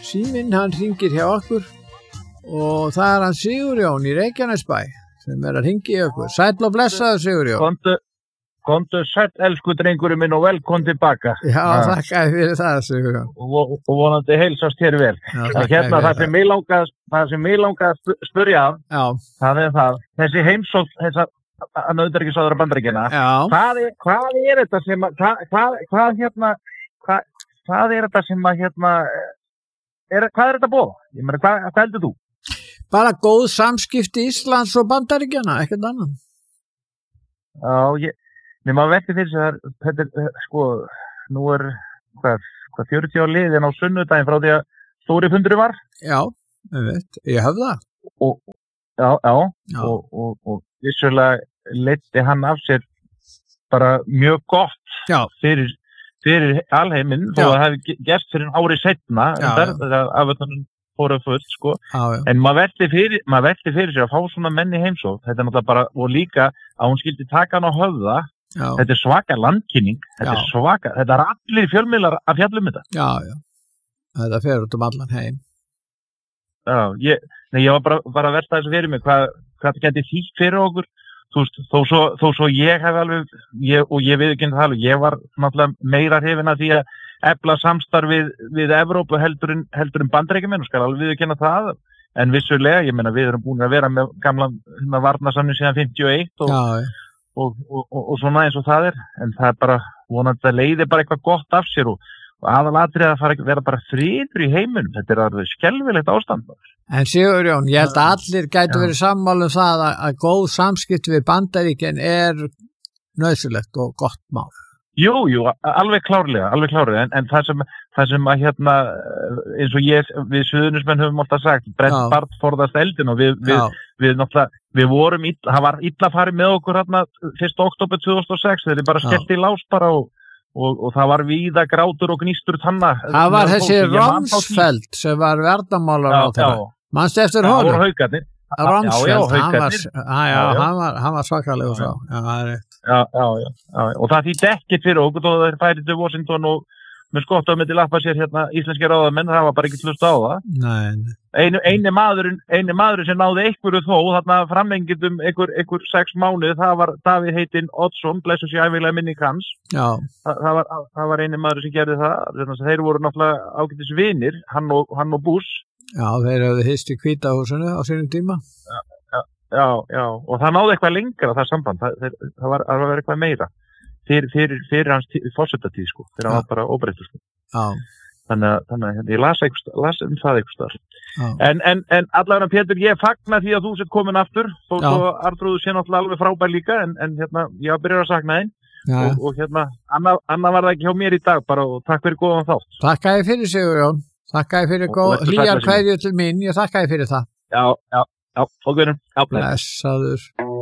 síminn hann hringir hjá okkur og það hann Sigurjón í Reykjanesbæ sem að hringi í okkur. Sæll og blessaður Sigurjón. Komdu sæll, elsku drengurinn minn og velkomin tilbaka. Já, þakkaði fyrir það Sigurjón. Og vonandi heilsast hér vel. Hérna það sem mig langaði að spyrja það það. Þessi heimsókn, þessar nauðuríkisráðherra Bandaríkjanna. Hvað er þetta sem hvað er þetta sem hvað er þetta boða? Ég meina, hvað heldur þú? Bara góð samskipti Íslands og Bandaríkjanna, ekkert annað. Já, maður velti fyrir sig þetta sko, nú hvað 40 á liðin á sunnudaginn frá því að stóri fundurinn var? Já, ég hef það. Og vissulega leiddi hann af sér bara mjög gott fyrir alheiminn þó að það hefði gerst fyrir ári seinna þegar afvötnunum fóru fullt sko. En maður velti fyrir sér að fá svona menn í heimsókn. Þetta náttúrulega bara, og líka að hún skildi taka hann á höfða. Þetta svaka landkynning, þetta allir fjölmiðlar að fjalla þetta. Já, þetta fer út allan heim. Já, ég var bara að velta þessu fyrir mig, hvað þetta gæti þýtt fyrir okkur, þú veist, þó svo ég hef alveg, og ég viðurkenni það alveg, ég var náttúrulega meira hrifinn af því að efla samstarf við Evrópu heldur en Bandaríkjamenn, og skal alveg viðurkenna það, en vissulega, ég meina við erum búin að vera með gamla varnarsamning síðan 51 og svona eins og það en það bara vonandi að leiði bara eitthvað gott af sér og aðalatrið að vera bara friður í heiminum, þetta alveg skelfilegt ástand. En Sigurjón, ég held að allir gætu verið sammála það að góð samskipti við Bandaríkin nauðsynlegt og gott mál. Jú, alveg klárlega, en það sem að eins og við suðurnismenn höfum alltaf sagt, brennt barn forðast eldin og við vorum það var illa farið með okkur 1. október 2006, þeir bara skellt í lás bara og það var víða grátur og gnístur tanna. Það var þessi Rumsfeld sem var verðamálar á þeirra. Manstu eftir honum? Það voru Haukarnir. Rumsfeld, hann var svakalegur sá. Já, og það þýtti ekkert fyrir okkur og þeir færið til Washington og með skott á myndi lappa sér íslenski ráðamenn, það var bara ekki hlust á það. Nei. Eini maðurinn sem náði einhverju þó, þarna framlengið einhver 6 mánuði, það var Davíð heitinn Oddsson, blessu sér ævilega minning hans. Já. Það var eini maður sem gerði það, þeir voru náttúrulega ágætis vinir, hann og Bush. Já, þeir hafði hist í Hvíta húsinu á sínum tíma. Já, og það náði eitthvað lengra það samband, það var að vera eitthvað meira fyrir hans forsetatíð sko, fyrir hann var bara óbreyttur sko. Þannig að ég las það eitthvað starf. En allavega Pétur, ég fagna því að þú sett komin aftur, þó Arnþrúður sé náttúrulega alveg frábær líka, en ég byrjar að sakna þín og Anna var það ekki hjá mér í dag bara og takk fyrir góðan þátt. Þakkaði fyrir Sigurjón, þakkaði fyrir hlýjar kveðjur til mín, ég þakkaði fyrir það. Já, fólkverðum. Blessaður.